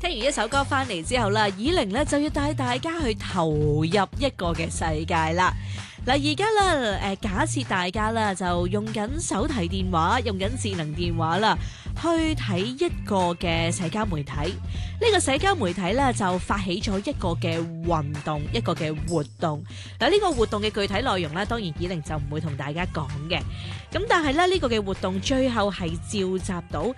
聽完一首歌翻嚟之後啦，以玲咧就要帶大家去投入一個嘅世界啦。嗱，而家啦，假設大家啦就用緊手提電話，用緊智能電話啦，去睇一個嘅社交媒體。呢個社交媒體咧就發起咗一個嘅運動，一個嘅活動。嗱，呢個活動嘅具體內容咧，當然以玲就唔會同大家講嘅。咁但係咧，呢個嘅活動最後係召集到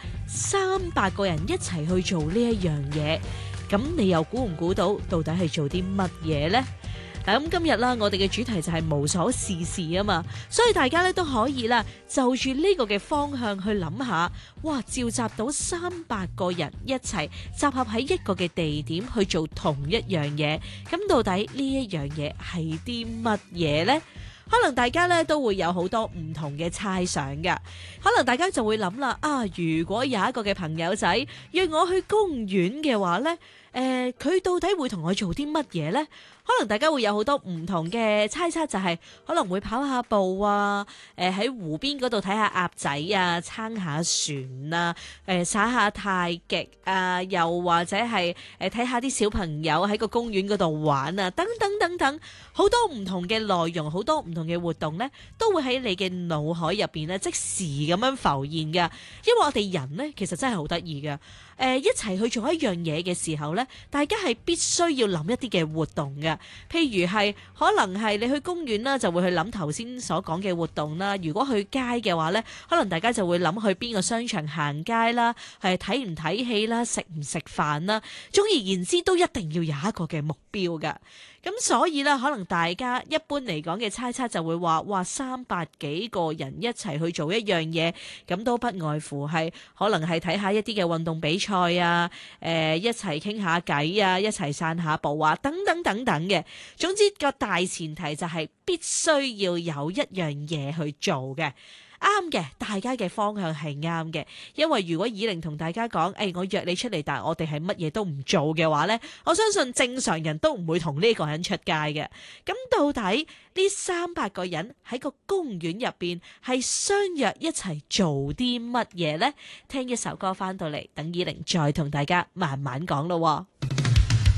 300個人一齊去做呢一樣嘢。咁你又估唔估到底係做啲乜嘢呢？嗱，咁今日啦，我哋嘅主題就係無所事事啊嘛，所以大家咧都可以啦，就住呢個嘅方向去諗下，哇，召集到300個人一齊集合喺一個嘅地點去做同一樣嘢，咁到底呢一樣嘢係啲乜嘢呢？可能大家咧都會有好多唔同嘅猜想㗎，可能大家就會諗啦，如果有一個嘅朋友仔約我去公園嘅話呢，佢到底會同我做啲乜嘢呢？可能大家會有好多唔同嘅猜測，就係可能會跑下步啊，喺湖邊嗰度睇下鴨仔啊，撐下船啊，耍下太極啊，又或者係睇下啲小朋友喺個公園嗰度玩啊，等等等等，好多唔同嘅內容，好多唔同嘅活動呢，都會喺你嘅腦海入邊呢即時咁樣浮現㗎。因為我哋人呢，其實真係好得意㗎。一齊去做一樣嘢嘅時候呢，大家係必須要諗一啲嘅活動嘅，譬如係可能係你去公園啦，就會去諗頭先所講嘅活動啦。如果去街嘅話呢，可能大家就會諗去邊個商場行街啦，係睇唔睇戲啦，食唔食飯啦。總而言之，都一定要有一個嘅目標㗎。咁所以咧，可能大家一般嚟講嘅猜測就會話，哇，300幾個人一齊去做一樣嘢，咁都不外乎係可能係睇下一啲嘅運動比賽啊，一齊傾下偈啊，一齊散下步啊，等等等等嘅。總之個大前提就係必須要有一樣嘢去做嘅。啱嘅，大家嘅方向係啱嘅，因為如果以玲同大家講，我約你出嚟，但係我哋係乜嘢都唔做嘅話呢，我相信正常人都唔會同呢個人出街嘅。咁到底呢300個人喺個公園入邊係相約一齊做啲乜嘢呢？聽一首歌翻到嚟，等以玲再同大家慢慢講咯。